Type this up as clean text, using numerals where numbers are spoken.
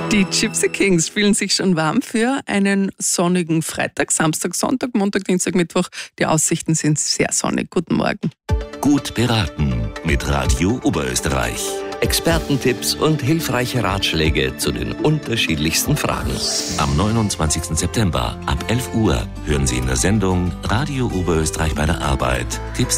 Die Gypsy Kings fühlen sich schon warm für einen sonnigen Freitag, Samstag, Sonntag, Montag, Dienstag, Mittwoch. Die Aussichten sind sehr sonnig. Guten Morgen. Gut beraten mit Radio Oberösterreich. Expertentipps und hilfreiche Ratschläge zu den unterschiedlichsten Fragen. Am 29. September ab 11 Uhr hören Sie in der Sendung Radio Oberösterreich bei der Arbeit Tipps